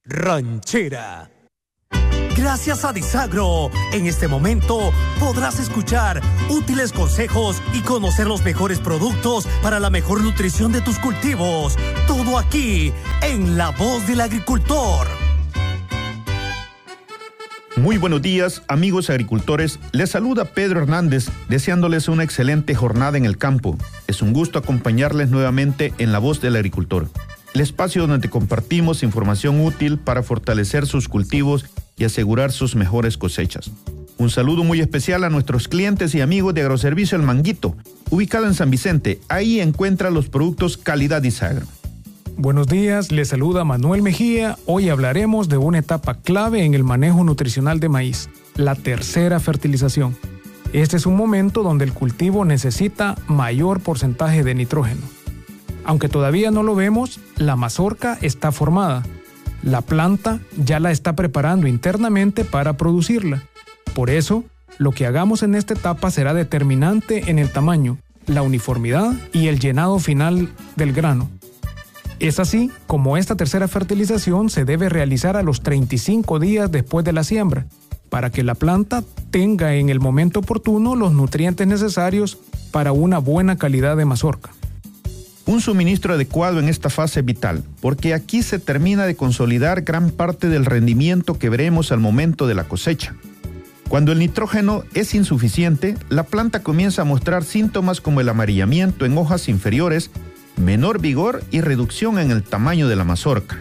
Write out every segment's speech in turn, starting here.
Ranchera. Gracias a Disagro, en este momento podrás escuchar útiles consejos y conocer los mejores productos para la mejor nutrición de tus cultivos. Todo aquí, en La Voz del Agricultor. Muy buenos días, amigos agricultores. Les saluda Pedro Hernández, deseándoles una excelente jornada en el campo. Es un gusto acompañarles nuevamente en La Voz del Agricultor, el espacio donde compartimos información útil para fortalecer sus cultivos y asegurar sus mejores cosechas. Un saludo muy especial a nuestros clientes y amigos de Agroservicio El Manguito, ubicado en San Vicente. Ahí encuentra los productos calidad Disagro. Buenos días, les saluda Manuel Mejía. Hoy hablaremos de una etapa clave en el manejo nutricional de maíz, la tercera fertilización. Este es un momento donde el cultivo necesita mayor porcentaje de nitrógeno. Aunque todavía no lo vemos, la mazorca está formada. La planta ya la está preparando internamente para producirla. Por eso, lo que hagamos en esta etapa será determinante en el tamaño, la uniformidad y el llenado final del grano. Es así como esta tercera fertilización se debe realizar a los 35 días después de la siembra, para que la planta tenga en el momento oportuno los nutrientes necesarios para una buena calidad de mazorca. Un suministro adecuado en esta fase es vital, porque aquí se termina de consolidar gran parte del rendimiento que veremos al momento de la cosecha. Cuando el nitrógeno es insuficiente, la planta comienza a mostrar síntomas como el amarillamiento en hojas inferiores, menor vigor y reducción en el tamaño de la mazorca.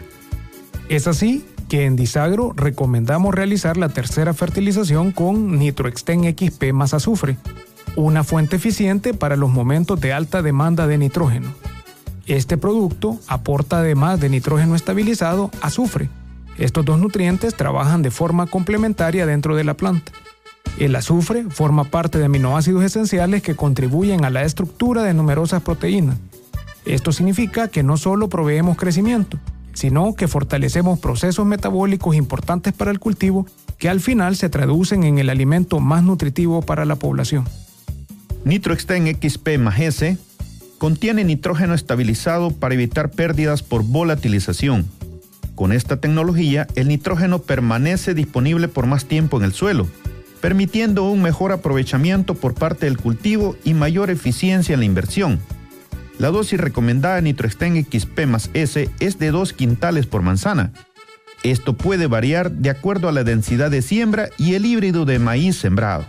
Es así que en Disagro recomendamos realizar la tercera fertilización con Nitroexten XP más azufre, una fuente eficiente para los momentos de alta demanda de nitrógeno. Este producto aporta, además de nitrógeno estabilizado, azufre. Estos dos nutrientes trabajan de forma complementaria dentro de la planta. El azufre forma parte de aminoácidos esenciales que contribuyen a la estructura de numerosas proteínas. Esto significa que no solo proveemos crecimiento, sino que fortalecemos procesos metabólicos importantes para el cultivo que al final se traducen en el alimento más nutritivo para la población. Nitroexten XP más S contiene nitrógeno estabilizado para evitar pérdidas por volatilización. Con esta tecnología, el nitrógeno permanece disponible por más tiempo en el suelo, permitiendo un mejor aprovechamiento por parte del cultivo y mayor eficiencia en la inversión. La dosis recomendada de Nitroexten XP más S es de 2 quintales por manzana. Esto puede variar de acuerdo a la densidad de siembra y el híbrido de maíz sembrado.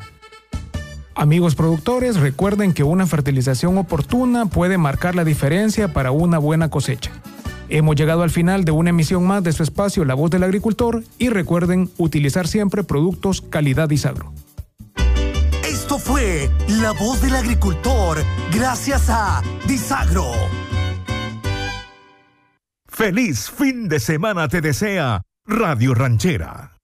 Amigos productores, recuerden que una fertilización oportuna puede marcar la diferencia para una buena cosecha. Hemos llegado al final de una emisión más de su espacio La Voz del Agricultor y recuerden utilizar siempre productos calidad Disagro. Esto fue La Voz del Agricultor, gracias a Disagro. Feliz fin de semana te desea Radio Ranchera.